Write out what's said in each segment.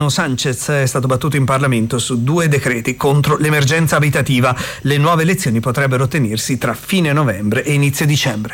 Sanchez è stato battuto in Parlamento su 2 decreti contro l'emergenza abitativa. Le nuove elezioni potrebbero tenersi tra fine novembre e inizio dicembre.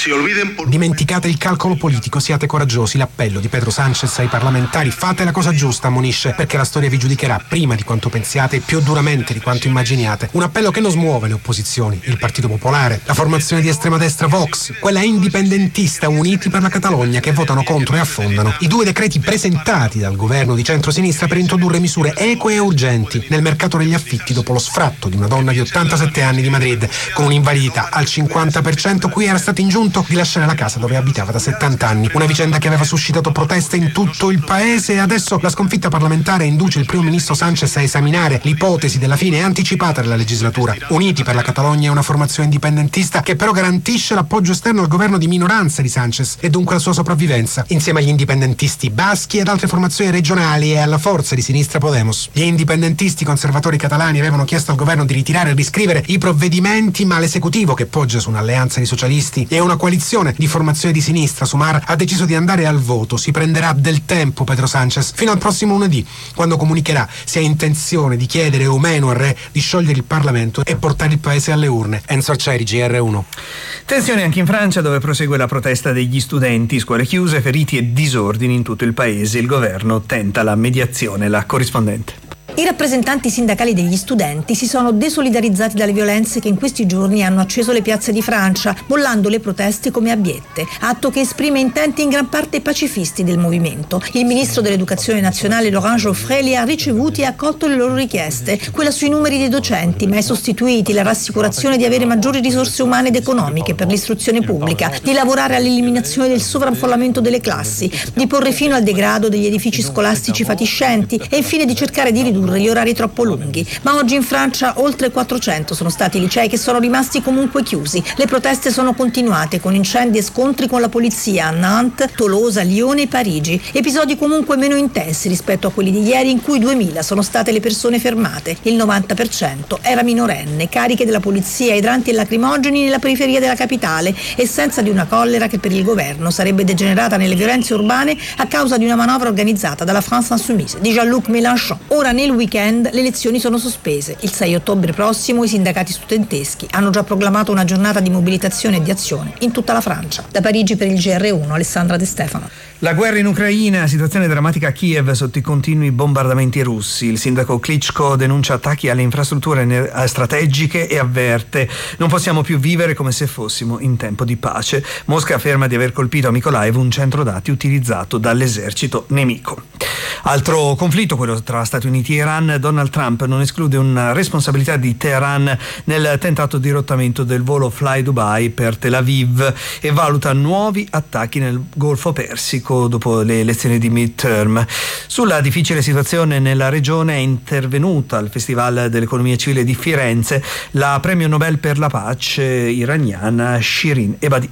Dimenticate il calcolo politico, siate coraggiosi. L'appello di Pedro Sanchez ai parlamentari: fate la cosa giusta, ammonisce, perché la storia vi giudicherà prima di quanto pensiate e più duramente di quanto immaginiate. Un appello che non smuove le opposizioni, il Partito Popolare, la formazione di estrema destra Vox, quella indipendentista Uniti per la Catalogna, che votano contro e affondano i 2 decreti presentati dal governo di centrosinistra per introdurre misure eque e urgenti nel mercato degli affitti dopo lo sfratto di una donna di 87 anni di Madrid con un'invalidità al 50%, cui era stato ingiunto di lasciare la casa dove abitava da 70 anni. Una vicenda che aveva suscitato proteste in tutto il paese, e adesso la sconfitta parlamentare induce il primo ministro Sanchez a esaminare l'ipotesi della fine anticipata della legislatura. Uniti per la Catalogna è una formazione indipendentista che però garantisce l'appoggio esterno al governo di minoranza di Sanchez e dunque la sua sopravvivenza, insieme agli indipendentisti baschi ed altre formazioni regionali e alla forza di sinistra Podemos. Gli indipendentisti conservatori catalani avevano chiesto al governo di ritirare e riscrivere i provvedimenti, ma l'esecutivo, che poggia su un'alleanza di socialisti e una coalizione di formazione di sinistra, Sumar, ha deciso di andare al voto. Si prenderà del tempo Pedro Sanchez fino al prossimo lunedì, quando comunicherà se ha intenzione di chiedere o meno al re di sciogliere il Parlamento e portare il paese alle urne. Enzo Arcieri, GR1. Tensione anche in Francia, dove prosegue la protesta degli studenti, scuole chiuse, feriti e disordini in tutto il paese. Il governo tenta la mediazione. La corrispondente. I rappresentanti sindacali degli studenti si sono desolidarizzati dalle violenze che in questi giorni hanno acceso le piazze di Francia, bollando le proteste come abiette, atto che esprime intenti in gran parte pacifisti del movimento. Il ministro dell'Educazione nazionale Laurent Geoffrey li ha ricevuti e ha accolto le loro richieste, quella sui numeri dei docenti mai sostituiti, la rassicurazione di avere maggiori risorse umane ed economiche per l'istruzione pubblica, di lavorare all'eliminazione del sovraffollamento delle classi, di porre fino al degrado degli edifici scolastici fatiscenti e infine di cercare di ridurre gli orari troppo lunghi. Ma oggi in Francia oltre 400 sono stati i licei che sono rimasti comunque chiusi. Le proteste sono continuate con incendi e scontri con la polizia a Nantes, Tolosa, Lione e Parigi. Episodi comunque meno intensi rispetto a quelli di ieri, in cui 2000 sono state le persone fermate. Il 90% era minorenne, cariche della polizia, idranti e lacrimogeni nella periferia della capitale, essenza di una collera che per il governo sarebbe degenerata nelle violenze urbane a causa di una manovra organizzata dalla France Insoumise di Jean-Luc Mélenchon. Ora nel weekend le lezioni sono sospese. Il 6 ottobre prossimo i sindacati studenteschi hanno già proclamato una giornata di mobilitazione e di azione in tutta la Francia. Da Parigi per il GR1, Alessandra De Stefano. La guerra in Ucraina, situazione drammatica a Kiev sotto i continui bombardamenti russi. Il sindaco Klitschko denuncia attacchi alle infrastrutture strategiche e avverte: non possiamo più vivere come se fossimo in tempo di pace. Mosca afferma di aver colpito a Mykolaiv un centro dati utilizzato dall'esercito nemico. Altro conflitto, quello tra Stati Uniti e Iran. Donald Trump non esclude una responsabilità di Teheran nel tentato dirottamento del volo Fly Dubai per Tel Aviv e valuta nuovi attacchi nel Golfo Persico dopo le elezioni di midterm. Sulla difficile situazione nella regione è intervenuta al Festival dell'Economia Civile di Firenze la premio Nobel per la pace iraniana Shirin Ebadi.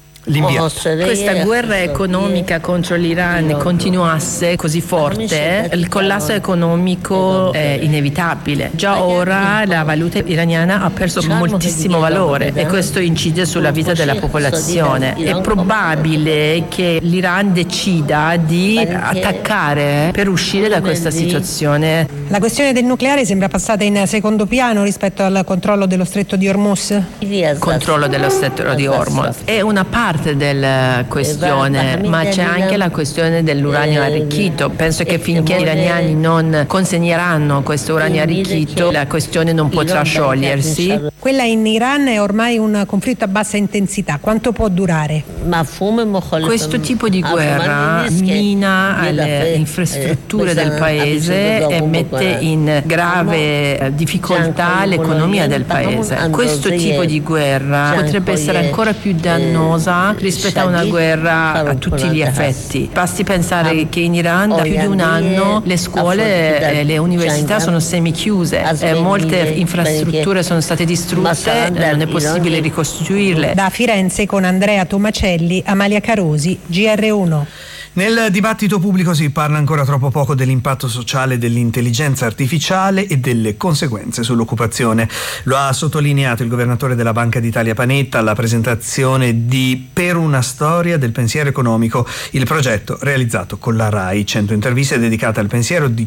Questa guerra economica contro l'Iran continuasse così forte, il collasso economico è inevitabile. Già ora la valuta iraniana ha perso moltissimo valore e questo incide sulla vita della popolazione. È probabile che l'Iran decida di attaccare per uscire da questa situazione. La questione del nucleare sembra passata in secondo piano rispetto al controllo dello stretto di Hormuz. Controllo dello stretto di Hormuz è una parte della questione, ma c'è anche la questione dell'uranio arricchito. Penso che finché gli iraniani non consegneranno questo uranio arricchito, la questione non potrà sciogliersi. Quella in Iran è ormai un conflitto a bassa intensità. Quanto può durare? Questo tipo di guerra mina le infrastrutture del paese e mette in grave difficoltà l'economia del paese. Questo tipo di guerra potrebbe essere ancora più dannosa rispetto a una guerra a tutti gli effetti. Basti pensare che in Iran da più di un anno le scuole e le università sono semichiuse, molte infrastrutture sono state distrutte, non è possibile ricostruirle. Da Firenze con Andrea Tomacelli, Amalia Carosi, GR1. Nel dibattito pubblico si parla ancora troppo poco dell'impatto sociale dell'intelligenza artificiale e delle conseguenze sull'occupazione. Lo ha sottolineato il governatore della Banca d'Italia Panetta alla presentazione di Per una storia del pensiero economico, il progetto realizzato con la RAI. 100 interviste dedicate al pensiero di